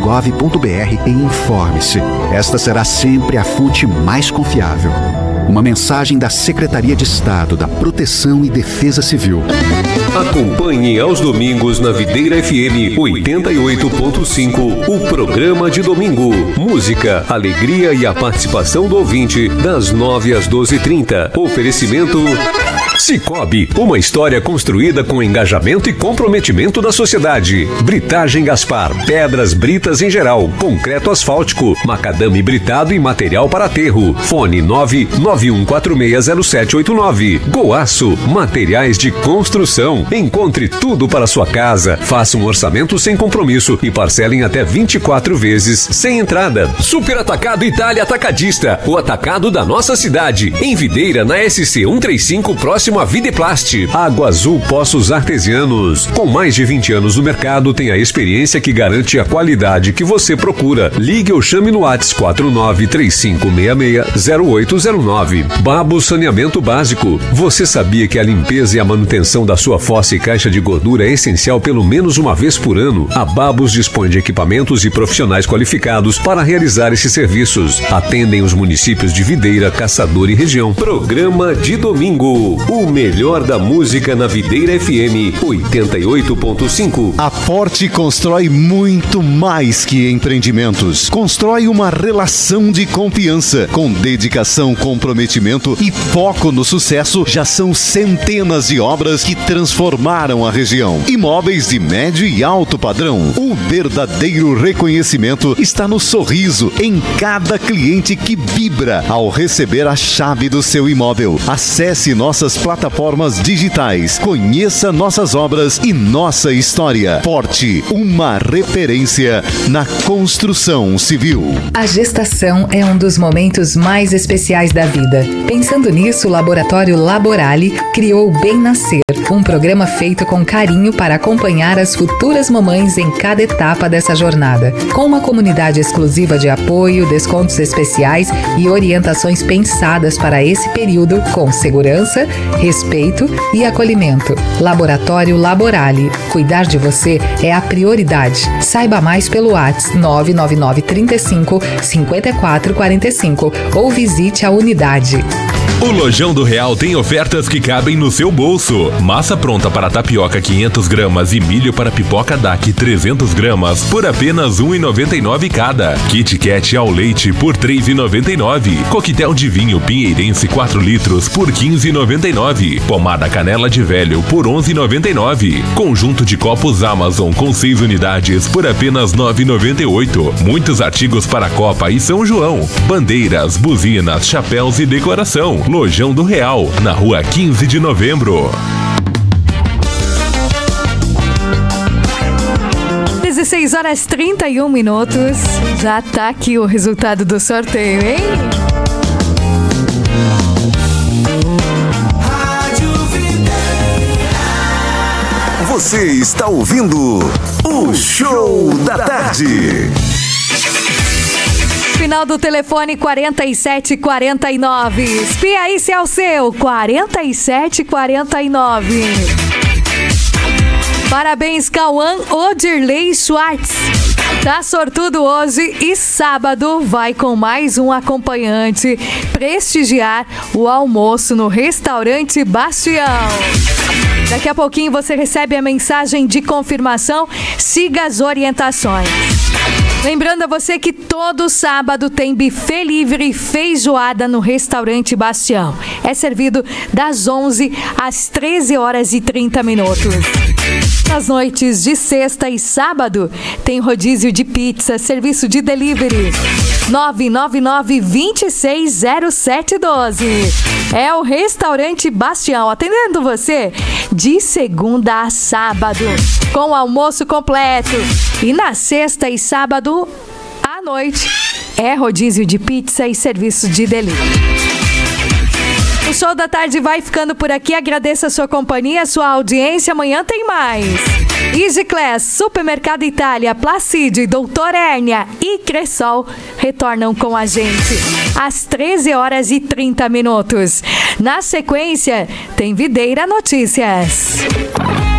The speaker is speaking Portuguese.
e informe-se. Esta será sempre a fonte mais confiável. Uma mensagem da Secretaria de Estado da Proteção e Defesa Civil. Acompanhe aos domingos na Videira FM 88.5 o programa de domingo. Música, alegria e a participação do ouvinte das 9 às 12h30. Oferecimento Cicobi, uma história construída com engajamento e comprometimento da sociedade. Britagem Gaspar, pedras britas em geral, concreto asfáltico, macadame britado e material para aterro. Fone 991460789. Goaço, materiais de construção. Encontre tudo para sua casa. Faça um orçamento sem compromisso e parcele em até 24 vezes sem entrada. Super Atacado Itália Atacadista, o atacado da nossa cidade. Em Videira, na SC 135, próximo a Videplast. Água Azul Poços Artesianos. Com mais de 20 anos no mercado, tem a experiência que garante a qualidade que você procura. Ligue ou chame no WhatsApp 4935660809. Babo Saneamento Básico. Você sabia que a limpeza e a manutenção da sua fossa e caixa de gordura é essencial pelo menos uma vez por ano? A Babos dispõe de equipamentos e profissionais qualificados para realizar esses serviços. Atendem os municípios de Videira, Caçador e região. Programa de domingo. O melhor da música na Videira FM 88.5. A Forte constrói muito mais que empreendimentos. Constrói uma relação de confiança. Com dedicação, comprometimento e foco no sucesso, já são centenas de obras que transformaram a região. Imóveis de médio e alto padrão. O verdadeiro reconhecimento está no sorriso em cada cliente que vibra ao receber a chave do seu imóvel. Acesse nossas plataformas digitais. Conheça nossas obras e nossa história. Forte, uma referência na construção civil. A gestação é um dos momentos mais especiais da vida. Pensando nisso, o Laboratório Laborale criou o Bem Nascer, um programa feito com carinho para acompanhar as futuras mamães em cada etapa dessa jornada. Com uma comunidade exclusiva de apoio, descontos especiais e orientações pensadas para esse período com segurança, respeito e acolhimento. Laboratório Laborale. Cuidar de você é a prioridade. Saiba mais pelo WhatsApp 999 35 54 45 ou visite a unidade. O Lojão do Real tem ofertas que cabem no seu bolso. Massa pronta para tapioca 500 gramas e milho para pipoca DAC 300 gramas por apenas R$ 1,99 cada. Kit Kat ao leite por R$ 3,99. Coquetel de vinho pinheirense 4 litros por R$ 15,99. Pomada canela de velho por R$ 11,99. Conjunto de copos Amazon com 6 unidades por apenas R$ 9,98. Muitos artigos para a Copa e São João. Bandeiras, buzinas, chapéus e decoração. Lojão do Real, na rua 15 de novembro. 16h31. Já tá aqui o resultado do sorteio, hein? Você está ouvindo o Show da Tarde. Final do telefone 4749. Espia aí se é o seu. 4749. Parabéns, Cauã Odirley Schwartz. Tá sortudo hoje e sábado vai com mais um acompanhante prestigiar o almoço no restaurante Bastião. Daqui a pouquinho você recebe a mensagem de confirmação. Siga as orientações. Lembrando a você que todo sábado tem buffet livre e feijoada no restaurante Bastião. É servido das 11 às 13h30. Nas noites de sexta e sábado, tem rodízio de pizza, serviço de delivery. 999-260712. É o restaurante Bastião, atendendo você de segunda a sábado, com almoço completo. E na sexta e sábado à noite, é rodízio de pizza e serviço de delivery. O Show da Tarde vai ficando por aqui. Agradeço a sua companhia, a sua audiência. Amanhã tem mais. Easy Class, Supermercado Itália, Placide, Doutor Hérnia e Cressol retornam com a gente às 13h30. Na sequência, tem Videira Notícias.